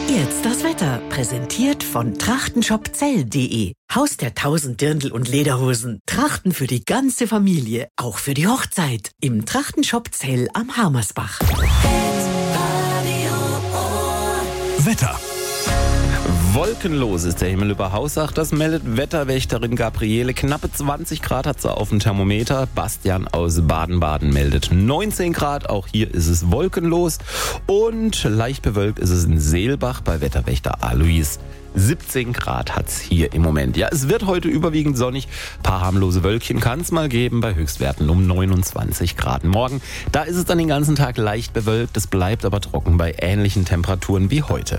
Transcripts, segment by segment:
Jetzt das Wetter, präsentiert von trachtenshopzell.de. Haus der 1000 Dirndl und Lederhosen. Trachten für die ganze Familie, auch für die Hochzeit. Im Trachtenshop Zell am Harmersbach. Wetter. Wolkenlos ist der Himmel über Hausach, das meldet Wetterwächterin Gabriele. Knappe 20 Grad hat sie auf dem Thermometer. Bastian aus Baden-Baden meldet 19 Grad, auch hier ist es wolkenlos. Und leicht bewölkt ist es in Seelbach bei Wetterwächter Alois. 17 Grad hat's hier im Moment. Ja, es wird heute überwiegend sonnig. Paar harmlose Wölkchen kann es mal geben bei Höchstwerten um 29 Grad. Morgen, da ist es dann den ganzen Tag leicht bewölkt. Es bleibt aber trocken bei ähnlichen Temperaturen wie heute.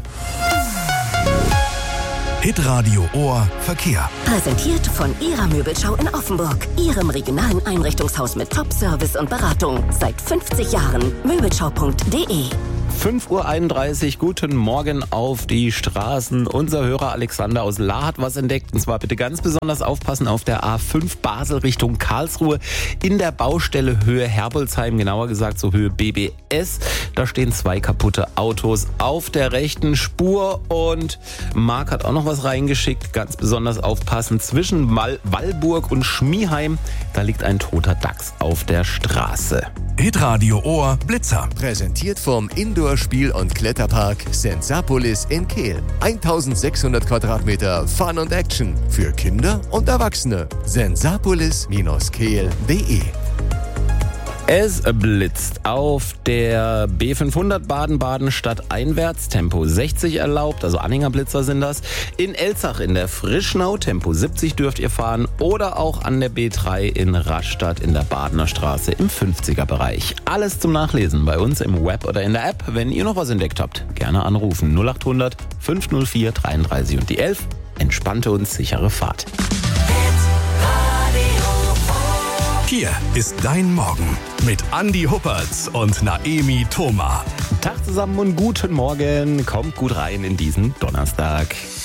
Hitradio Ohr Verkehr. Präsentiert von Ihrer Möbelschau in Offenburg. Ihrem regionalen Einrichtungshaus mit Top-Service und Beratung. Seit 50 Jahren. Möbelschau.de. 5.31 Uhr, guten Morgen auf die Straßen. Unser Hörer Alexander aus Lahr hat was entdeckt. Und zwar bitte ganz besonders aufpassen auf der A5 Basel Richtung Karlsruhe. In der Baustelle Höhe Herbolzheim, genauer gesagt so Höhe BBS. Da stehen 2 kaputte Autos auf der rechten Spur. Und Marc hat auch noch was reingeschickt. Ganz besonders aufpassen zwischen Wallburg und Schmieheim. Da liegt ein toter Dachs auf der Straße. Hitradio Ohr Blitzer. Präsentiert vom Indoor-Spiel- und Kletterpark Sensapolis in Kehl. 1600 Quadratmeter Fun und Action für Kinder und Erwachsene. Sensapolis-kehl.de. Es blitzt auf der B500 Baden-Baden stadteinwärts, Tempo 60 erlaubt, also Anhängerblitzer sind das. In Elzach in der Frischnau, Tempo 70 dürft ihr fahren oder auch an der B3 in Rastatt in der Badener Straße im 50er-Bereich. Alles zum Nachlesen bei uns im Web oder in der App. Wenn ihr noch was entdeckt habt, gerne anrufen 0800 504 33 und die 11. Entspannte und sichere Fahrt. Hier ist dein Morgen mit Andi Huppertz und Naemi Thoma. Tag zusammen und guten Morgen. Kommt gut rein in diesen Donnerstag.